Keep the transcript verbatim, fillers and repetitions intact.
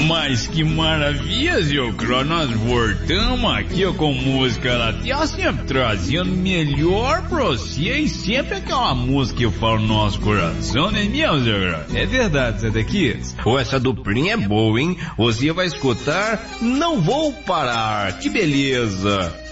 Mas que maravilha, seu Cro, nós voltamos aqui ó, com música latina, sempre trazendo melhor pra você e sempre aquela música que fala no nosso coração, né mesmo, seu Cro? É verdade, Zé Dequias. Pô, essa duplinha é boa, hein? Você vai escutar Não Vou Parar, que beleza!